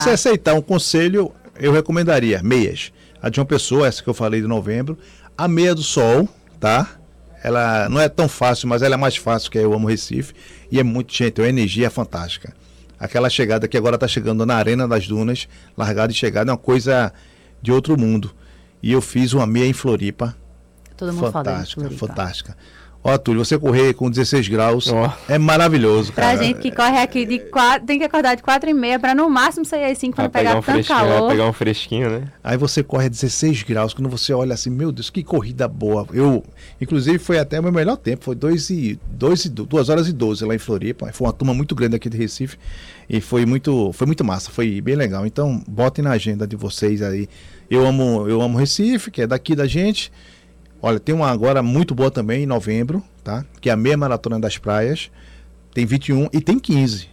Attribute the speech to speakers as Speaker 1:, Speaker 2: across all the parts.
Speaker 1: Se aceitar um conselho, eu recomendaria meias. A de uma pessoa, essa que eu falei de novembro, a meia do Sol, tá? Ela não é tão fácil, mas ela é mais fácil que a Eu Amo Recife. E é muito, gente, a energia é fantástica. Aquela chegada que agora está chegando na Arena das Dunas, largada e chegada, é uma coisa de outro mundo. E eu fiz uma meia em Floripa.
Speaker 2: Todo mundo
Speaker 1: Fantástica,
Speaker 2: fala
Speaker 1: fantástica. Ó, Túlio, você correr com 16 graus é maravilhoso, cara.
Speaker 2: Pra gente que corre aqui de 4, tem que acordar de 4h30 pra no máximo sair às 5 pra não pegar tanto calor.
Speaker 3: Pegar um fresquinho, né?
Speaker 1: Aí você corre a 16 graus, quando você olha assim, meu Deus, que corrida boa. Eu, inclusive, foi até o meu melhor tempo, foi 2 horas e 12 lá em Floripa. Foi uma turma muito grande aqui de Recife e foi muito massa, foi bem legal. Então, botem na agenda de vocês aí. Eu amo Recife, que é daqui da gente. Olha, tem uma agora muito boa também, em novembro, tá? Que é a meia maratona das praias. Tem 21 e tem 15.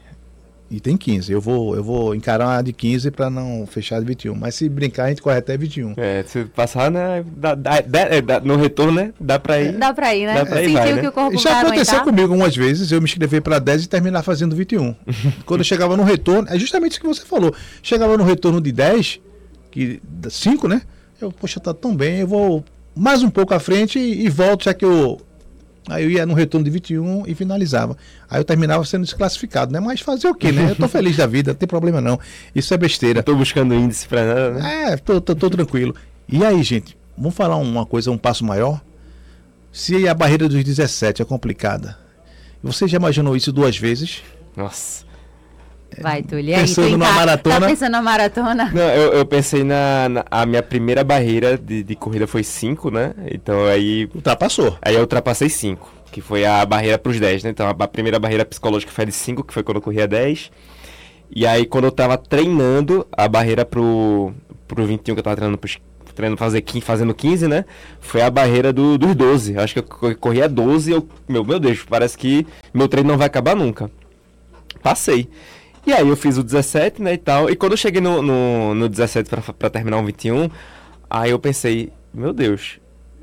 Speaker 1: Eu vou encarar a de 15 para não fechar de 21. Mas se brincar, a gente corre até 21.
Speaker 3: Se passar, né? No retorno, né? Dá pra ir.
Speaker 2: Dá pra ir, né?
Speaker 3: Sentiu
Speaker 2: que o corpo
Speaker 1: já aconteceu comigo algumas vezes, eu me inscrever para 10 e terminar fazendo 21. Quando eu chegava no retorno, é justamente isso que você falou. Chegava no retorno de 10, 5, né? Poxa, tá tão bem, eu vou mais um pouco à frente e volto, já que aí eu ia no retorno de 21 e finalizava. Aí eu terminava sendo desclassificado, né? Mas fazer o quê, né? Eu tô feliz da vida, não tem problema não. Isso é besteira.
Speaker 3: Não tô buscando índice pra nada, né?
Speaker 1: Tô tranquilo. E aí, gente, vamos falar uma coisa, um passo maior? Se a barreira dos 17 é complicada, você já imaginou isso 2 vezes?
Speaker 3: Nossa.
Speaker 2: Vai, Túlio.
Speaker 1: Pensando numa maratona?
Speaker 2: Tá pensando na maratona?
Speaker 3: Não, eu pensei a minha primeira barreira de corrida foi 5, né? Então aí...
Speaker 1: Ultrapassou.
Speaker 3: Aí eu ultrapassei 5, que foi a barreira pros 10, né? Então a primeira barreira psicológica foi de 5, que foi quando eu corria 10. E aí quando eu tava treinando, a barreira pro 21, que eu tava fazendo 15, né? Foi a barreira dos 12. Eu acho que eu corria 12 e meu Deus, parece que meu treino não vai acabar nunca. Passei. E aí eu fiz o 17, né, e tal. E quando eu cheguei no 17 pra terminar o 21, aí eu pensei, meu Deus,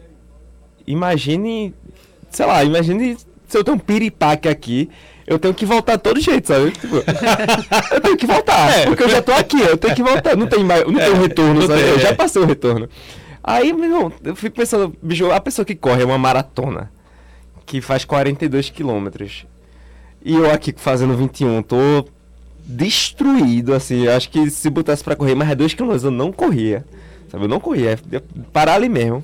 Speaker 3: imagine se eu tenho um piripaque aqui, eu tenho que voltar de todo jeito, sabe? Tipo, eu tenho que voltar, porque eu já tô aqui, eu tenho que voltar. Não tem um retorno, sabe? Eu já passei o retorno. Aí, meu irmão, eu fico pensando, bicho, a pessoa que corre uma maratona, que faz 42 quilômetros, e eu aqui fazendo 21, tô destruído, assim. Eu acho que se botasse pra correr mais 2 km, eu não corria, sabe? Eu não corria, ia parar ali mesmo.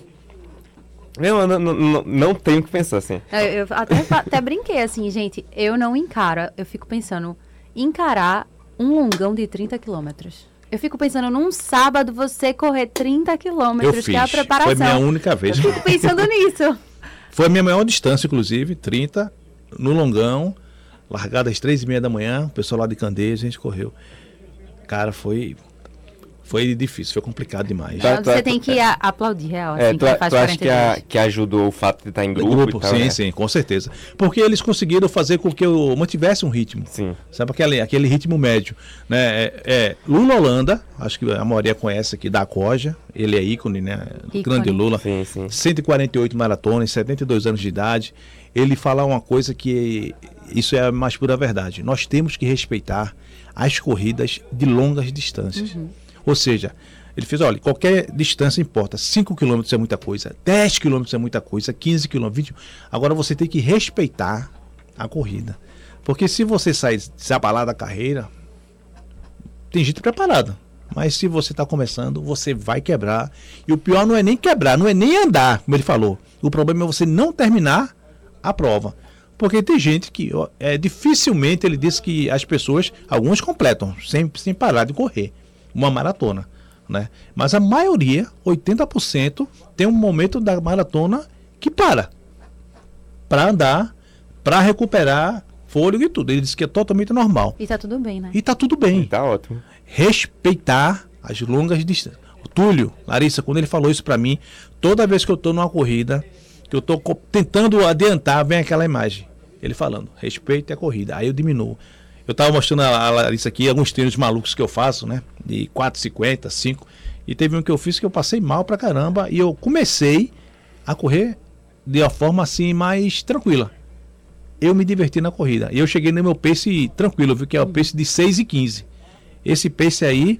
Speaker 3: Eu não tenho o que pensar, assim.
Speaker 2: Eu até brinquei, assim, gente, eu não encaro, eu fico pensando, encarar um longão de 30 quilômetros. Eu fico pensando, num sábado, você correr 30 quilômetros, que é a preparação.
Speaker 1: Foi minha única vez.
Speaker 2: Eu fico pensando nisso.
Speaker 1: Foi a minha maior distância, inclusive, 30, no longão. Largada às 3h30 da manhã, o pessoal lá de Candeias, a gente correu. Cara, foi difícil, foi complicado demais.
Speaker 2: Então, você tem que aplaudir, real, assim,
Speaker 3: tu acha que ajudou o fato de estar em grupo e tal,
Speaker 1: sim,
Speaker 3: né?
Speaker 1: Sim, com certeza. Porque eles conseguiram fazer com que eu mantivesse um ritmo.
Speaker 3: Sim.
Speaker 1: Sabe aquele ritmo médio, né? Lula Holanda, acho que a maioria conhece aqui, da Coja, ele é ícone, né? Grande Lula.
Speaker 3: Sim, sim.
Speaker 1: 148 maratonas, 72 anos de idade. Ele fala uma coisa que isso é a mais pura verdade. Nós temos que respeitar as corridas de longas distâncias.
Speaker 2: Uhum.
Speaker 1: Ou seja, ele fez, olha, qualquer distância importa. 5 km é muita coisa, 10 km é muita coisa, 15 km, 20. Agora você tem que respeitar a corrida. Porque se você se abalar da carreira, tem gente preparada. Mas se você está começando, você vai quebrar. E o pior não é nem quebrar, não é nem andar, como ele falou. O problema é você não terminar a prova. Porque tem gente que dificilmente, ele disse que as pessoas, algumas completam, sem parar de correr uma maratona, né? Mas a maioria, 80%, tem um momento da maratona que para andar, para recuperar fôlego e tudo. Ele disse que é totalmente normal.
Speaker 2: E tá tudo bem, né?
Speaker 1: E tá tudo bem.
Speaker 3: Tá ótimo.
Speaker 1: Respeitar as longas distâncias. O Túlio, Larissa, quando ele falou isso para mim, toda vez que eu tô numa corrida, que eu tô tentando adiantar, vem aquela imagem. Ele falando, respeite a corrida. Aí eu diminuo. Eu tava mostrando a Larissa aqui alguns treinos malucos que eu faço, né? De 4,50, 5. E teve um que eu fiz que eu passei mal pra caramba. E eu comecei a correr de uma forma assim mais tranquila. Eu me diverti na corrida. E eu cheguei no meu pace tranquilo, viu? Que é o pace de 6,15. Esse pace aí